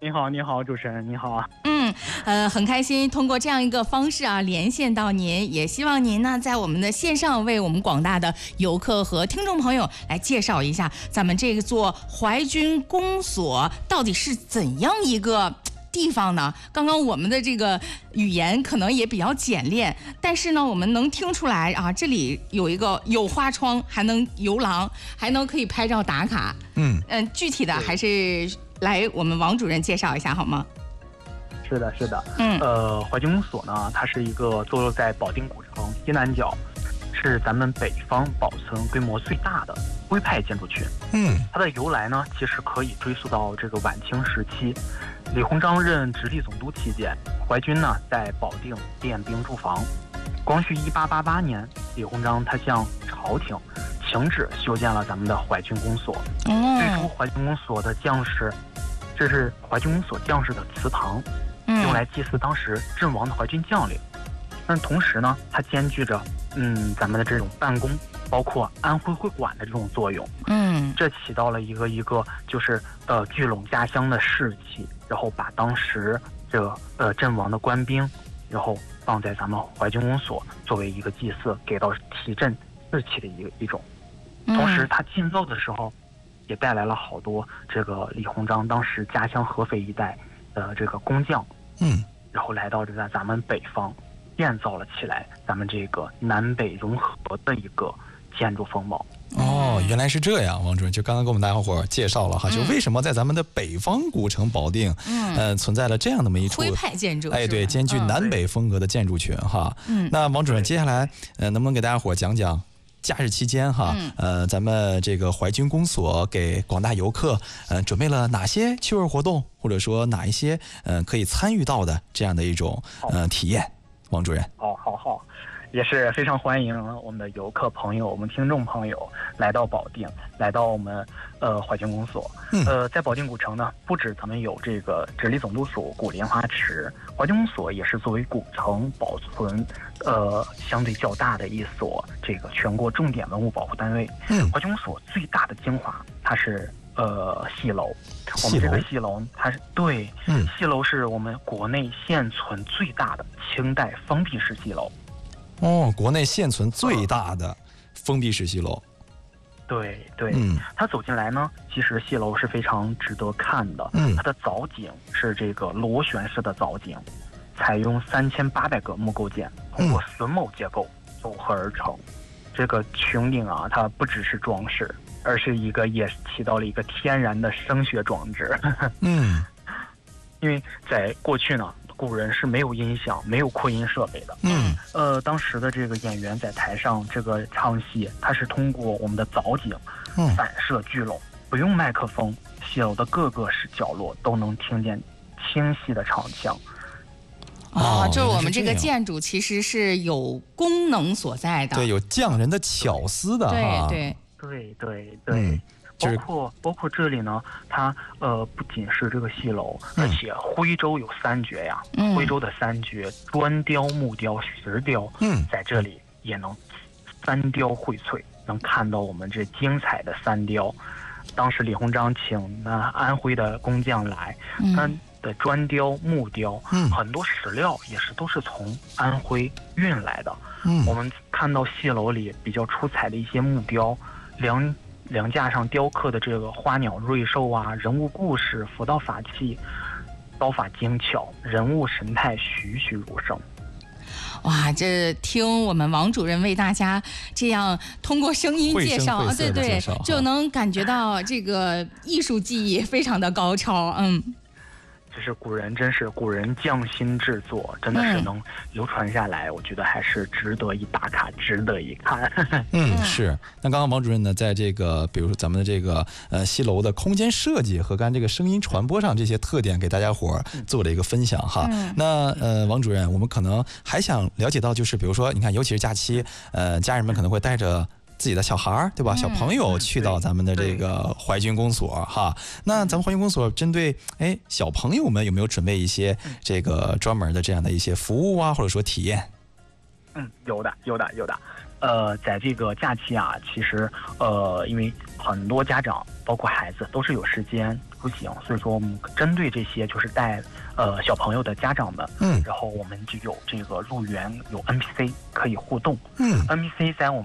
你好，你好，主持人，你好啊。 很开心通过这样一个方式啊连线到您，也希望您呢在我们的线上为我们广大的游客和听众朋友来介绍一下咱们这座淮军公所到底是怎样一个地方呢？刚刚我们的这个语言可能也比较简练，但是呢我们能听出来啊，这里有花窗，还能游廊，还能可以拍照打卡。具体的还是来我们王主任介绍一下好吗？ 是的，是的。淮军公所呢，它是一个坐落在保定古城西南角，是咱们北方保存规模最大的徽派建筑群。它的由来呢，其实可以追溯到这个晚清时期，李鸿章任直隶总督期间，淮军呢在保定练兵驻防。光绪1888年，李鸿章他向朝廷请旨修建了咱们的淮军公所。最初淮军公所的将士，这是淮军公所将士的祠堂，用来祭祀当时阵亡的淮军将领。但同时呢，它兼具着咱们的这种办公，包括安徽会馆的这种作用。这起到了一个就是聚拢家乡的士气，然后把当时这阵亡的官兵，然后放在咱们淮军公所作为一个祭祀，给到提振士气的一种。同时，它建造的时候也带来了好多这个李鸿章当时家乡合肥一带的这个工匠，然后来到这个咱们北方，建造了起来咱们这个南北融合的一个建筑风貌。 原来是这样，王主任就刚刚给我们大家伙介绍了哈，就为什么在咱们的北方古城保定，存在了这样那么一处徽派建筑， 对，兼具南北风格的建筑群哈。那王主任接下来能不能给大家伙讲讲假日期间哈，咱们这个淮军公所给广大游客准备了哪些趣味活动，或者说哪一些可以参与到的这样的一种体验？王主任。 好，也是非常欢迎我们的游客朋友、我们听众朋友来到保定，来到我们淮军公所。在保定古城呢，不止咱们有这个直隶总督署古莲花池，淮军公所也是作为古城保存相对较大的一所这个全国重点文物保护单位。淮军公所最大的精华，它是戏楼。我们这个戏楼，它是戏楼是我们国内现存最大的清代封闭式戏楼。 国内现存最大的封闭式戏楼。 对，它走进来呢，其实戏楼是非常值得看的。它的藻井是这个螺旋式的藻井，采用3800个木构件，通过榫卯结构组合而成。这个穹顶啊，它不只是装饰，而是也起到了一个天然的声学装置。因为在过去呢，古人是没有音响、没有扩音设备的。当时的这个演员在台上这个唱戏，他是通过我们的藻井反射聚拢，不用麦克风，戏楼的各个角落都能听见清晰的唱腔。 就是我们这个建筑其实是有功能所在的， 对，有匠人的巧思的哈。 对。包括这里呢，它不仅是这个戏楼，而且徽州有3绝呀，徽州的3绝砖雕、木雕、石雕，在这里也能3雕荟萃，能看到我们这精彩的3雕。当时李鸿章请安徽的工匠来，他的砖雕、木雕，很多史料都是从安徽运来的。我们看到戏楼里比较出彩的一些木雕，梁架上雕刻的这个花鸟瑞兽啊，人物故事、佛道法器，刀法精巧，人物神态栩栩如生。 哇，这听我们王主任为大家这样通过声音介绍，对，就能感觉到这个艺术技艺非常的高超。 这是古人匠心制作，真的是能流传下来，我觉得还是值得一打卡，值得一看。 是。那刚刚王主任呢，在这个比如说咱们的这个戏楼的空间设计和这个声音传播上这些特点，给大家伙做了一个分享哈。那王主任，我们可能还想了解到，就是比如说，你看，尤其是假期，家人们可能会带着自己的小孩儿，对吧？小朋友去到咱们的这个淮军公所哈。那咱们淮军公所针对小朋友们有没有准备一些这个专门的这样的一些服务啊，或者说体验？ 有的。 在这个假期啊，其实因为很多家长包括孩子都是有时间出行，所以说我们针对这些就是带小朋友的家长们，然后我们就有这个入园有 NPC 可以互动，NPC 在我们